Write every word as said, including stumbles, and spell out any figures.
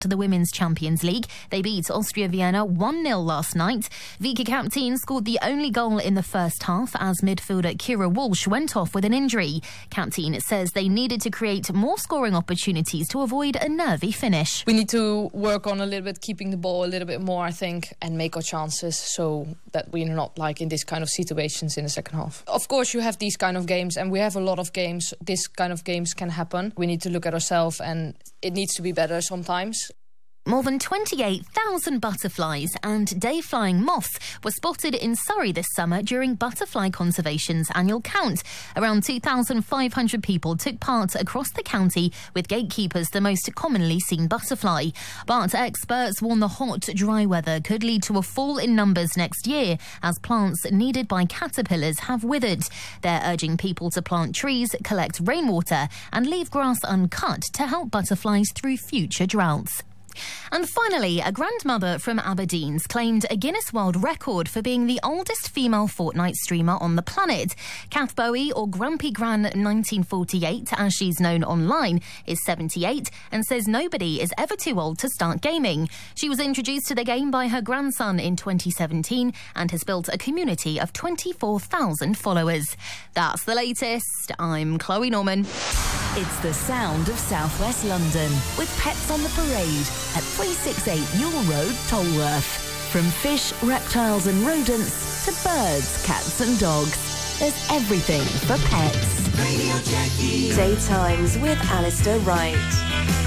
to the Women's Champions League. They beat Austria Vienna one nil last night. Vika Captain scored the only goal in the first half as midfielder Kira Walsh went off with an injury. Captain says they needed to create more scoring opportunities to avoid a nervy finish. We need to work on a little bit keeping the ball a little bit more, I think, and make our chances so that we're not like in this kind of situations in the second half. Of course, you have these kind of games, and we have a lot of games. This kind of games can happen. We need to look at ourselves, and it needs to be better sometimes. More than twenty-eight thousand butterflies and day-flying moths were spotted in Surrey this summer during Butterfly Conservation's annual count. Around two thousand five hundred people took part across the county, with gatekeepers the most commonly seen butterfly. But experts warn the hot, dry weather could lead to a fall in numbers next year as plants needed by caterpillars have withered. They're urging people to plant trees, collect rainwater and leave grass uncut to help butterflies through future droughts. And finally, a grandmother from Aberdeen's claimed a Guinness World Record for being the oldest female Fortnite streamer on the planet. Kath Bowie, or Grumpy Gran nineteen forty-eight, as she's known online, is seventy-eight and says nobody is ever too old to start gaming. She was introduced to the game by her grandson in twenty seventeen and has built a community of twenty-four thousand followers. That's the latest. I'm Chloe Norman. It's the sound of southwest London with Pets on the Parade at three sixty-eight Ewell Road, Tolworth. From fish, reptiles and rodents to birds, cats and dogs, there's everything for pets. Radio Jackie. Daytimes with Alistair Wright.